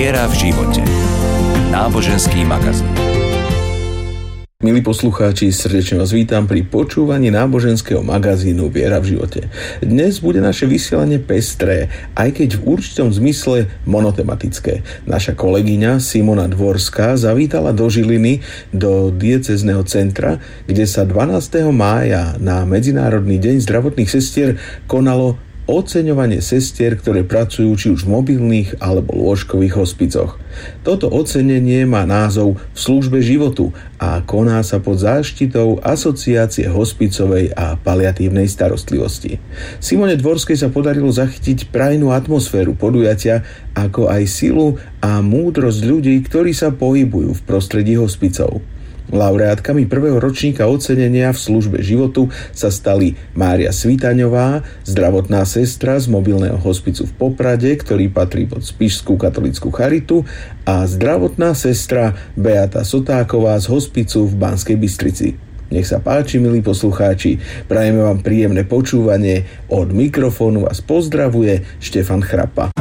Viera v živote. Náboženský magazín. Milí poslucháči, srdečne vás vítam pri počúvaní náboženského magazínu Viera v živote. Dnes bude naše vysielanie pestré, aj keď v určitom zmysle monotematické. Naša kolegyňa Simona Dvorská zavítala do Žiliny, do diecézneho centra, kde sa 12. mája na Medzinárodný deň zdravotných sestier konalo oceňovanie sestier, ktoré pracujú či už v mobilných alebo lôžkových hospicoch. Toto ocenenie má názov V službe životu a koná sa pod záštitou Asociácie hospicovej a paliatívnej starostlivosti. Simone Dvorskej sa podarilo zachytiť prajnú atmosféru podujatia, ako aj silu a múdrosť ľudí, ktorí sa pohybujú v prostredí hospicov. Laureátkami prvého ročníka ocenenia v službe životu sa stali Mária Svitaňová, zdravotná sestra z mobilného hospicu v Poprade, ktorý patrí pod Spišskú katolícku charitu, a zdravotná sestra Beata Sotáková z hospicu v Banskej Bystrici. Nech sa páči, milí poslucháči, prajeme vám príjemné počúvanie. Od mikrofónu vás pozdravuje Štefan Chrapa.